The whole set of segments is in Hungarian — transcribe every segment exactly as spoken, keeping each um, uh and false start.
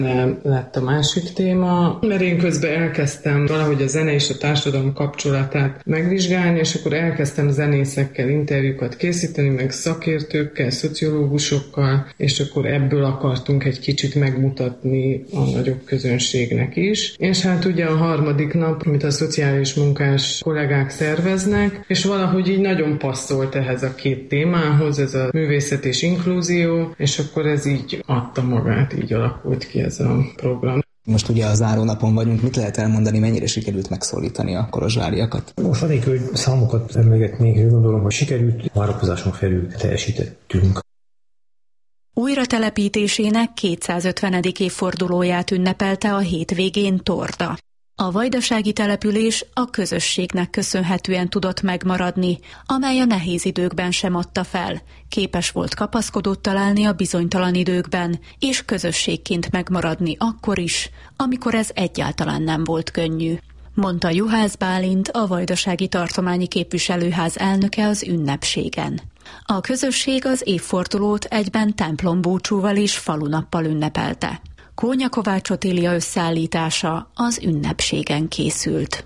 lett a másik téma, mert én közben elkezdtem valahogy a zene és a társadalom kapcsolatát megvizsgálni, és akkor elkezdtem zenészekkel interjúkat készíteni, meg szakértőkkel, szociológusokkal, és akkor ebből akartunk egy kicsit megmutatni a nagyobb közönségnek is. És hát ugye a harmadik nap, amit a szociális munkás kollégák szerveznek, és valahogy így nagyon passzolt ehhez a két témához, ez a művészet és inklúzió, és akkor ez így adta magát, így alakult ki ez a program. Most ugye a zárónapon vagyunk, mit lehet elmondani, mennyire sikerült megszólítani a kolozsváriakat? Most anélkül, hogy számokat emlegetnék, és gondolom, hogy sikerült, várakozásunk felül teljesítettünk. Újratelepítésének kétszázötvenedik évfordulóját ünnepelte a hétvégén Torda. A vajdasági település a közösségnek köszönhetően tudott megmaradni, amely a nehéz időkben sem adta fel, képes volt kapaszkodót találni a bizonytalan időkben, és közösségként megmaradni akkor is, amikor ez egyáltalán nem volt könnyű, mondta Juhász Bálint, a Vajdasági Tartományi Képviselőház elnöke az ünnepségen. A közösség az évfordulót egyben templombúcsúval és falunappal ünnepelte. Kónya Kovács Otília összeállítása az ünnepségen készült.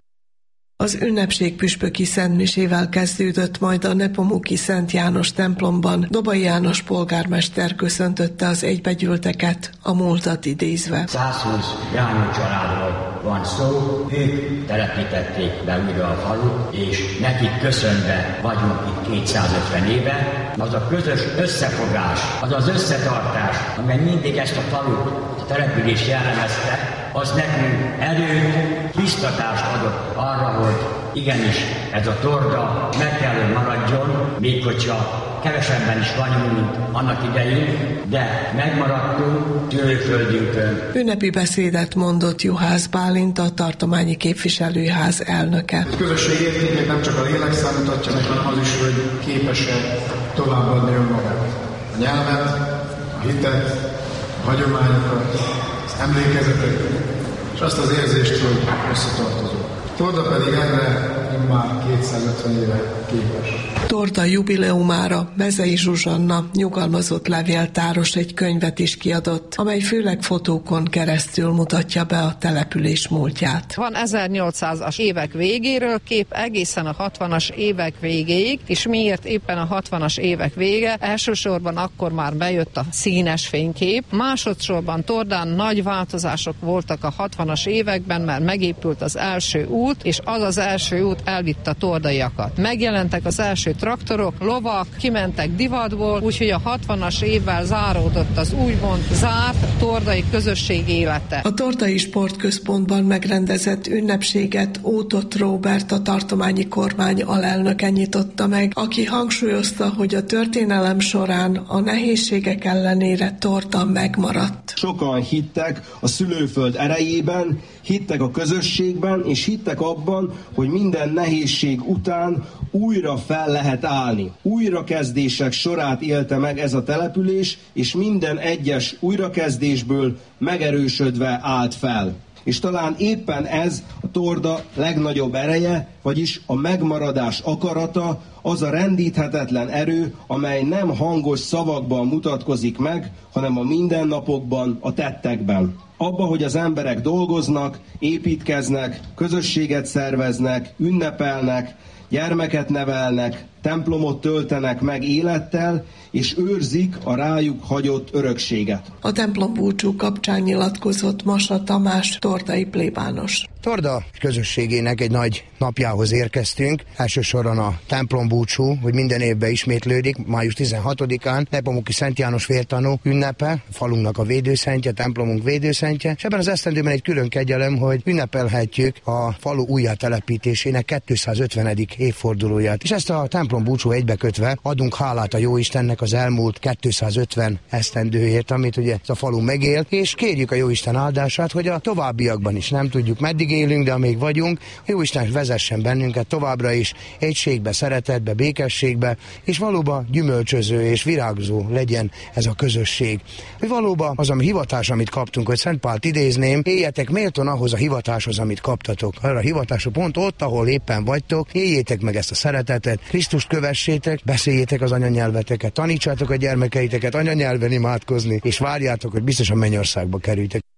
Az ünnepség püspöki szentmisével kezdődött, majd a Nepomuki Szent János templomban Dobai János polgármester köszöntötte az egybegyűlteket, a múltat idézve. százhúsz János családról van szó, ők telepítették be újra a falut, és nekik köszönve vagyunk itt kétszázötven éve. Az a közös összefogás, az az összetartás, amely mindig ezt a falut, a települést jellemezte, az nekünk erőt, biztatást adott arra, hogy igenis ez a Torda meg kell, hogy maradjon, még hogyha kevesebben is vagyunk, mint annak idején, de megmaradtunk szülőföldünkön. Ünnepi beszédet mondott Juhász Bálint, a Tartományi Képviselőház elnöke. A közösség értékét nem csak a lélek mutatja meg, hanem az is, hogy képes-e továbbadni önmagát. A nyelvet, a hitet, a hagyományokat, az emlékezetet, és azt az érzést, hogy összetartozunk. Torda pedig erre már kétszázötven éve képes. Torda jubileumára Mezei Zsuzsanna, nyugalmazott levéltáros, egy könyvet is kiadott, amely főleg fotókon keresztül mutatja be a település múltját. Van ezernyolcszázas évek végéről kép egészen a hatvanas évek végéig, és miért éppen a hatvanas évek vége? Elsősorban akkor már bejött a színes fénykép, másodszorban Tordán nagy változások voltak a hatvanas években, mert megépült az első út, és az az első út elvitte a tordaiakat. Megjelentek az első traktorok, lovak, kimentek divatból, úgyhogy a hatvanas évvel záródott az úgymond zárt tordai közösség élete. A Tordai Sportközpontban megrendezett ünnepséget Ótott Róbert, a tartományi kormány alelnöke nyitotta meg, aki hangsúlyozta, hogy a történelem során a nehézségek ellenére Torda megmaradt. Sokan hittek a szülőföld erejében, hittek a közösségben, és hittek abban, hogy minden nehézség után újra fel lehet állni. Újrakezdések sorát élte meg ez a település, és minden egyes újrakezdésből megerősödve állt fel. És talán éppen ez a Torda legnagyobb ereje, vagyis a megmaradás akarata, az a rendíthetetlen erő, amely nem hangos szavakban mutatkozik meg, hanem a mindennapokban, a tettekben. Abba, hogy az emberek dolgoznak, építkeznek, közösséget szerveznek, ünnepelnek, gyermeket nevelnek, templomot töltenek meg élettel, és őrzik a rájuk hagyott örökséget. A templombúcsú kapcsán nyilatkozott Masa Tamás, tordai plébános. Torda közösségének egy nagy napjához érkeztünk. Elsősorban a templombúcsú, hogy minden évben ismétlődik, május tizenhatodikán, Nepomuki Szent János vértanú ünnepe, falunknak a védőszentje, templomunk védőszentje, és ebben az esztendőben egy külön kegyelem, hogy ünnepelhetjük a falu újjátelepítésének kétszázötvenedik évfordulóját. És ezt a templombúcsú egybekötve adunk hálát a Jóistennek az elmúlt kétszázötven esztendőért, amit ugye ez a falu megél, és kérjük a Jóisten áldását, hogy a továbbiakban is, nem tudjuk meddig élünk, de amíg vagyunk, a Jóisten vezessen bennünket továbbra is egységbe, szeretetbe, békességbe, és valóban gyümölcsöző és virágzó legyen ez a közösség. Hogy valóban az a hivatás, amit kaptunk, hogy Szent Pált idézném, éljetek méltón ahhoz a hivatáshoz, amit kaptatok. Arra a hivatásra pont ott, ahol éppen vagytok, éljétek meg ezt a szeretetet, Krisztust kövessétek, beszéljétek az anyanyelveteket, tanítsátok a gyermekeiteket anyanyelven imádkozni, és várjátok, hogy biztosan mennyországba kerültek.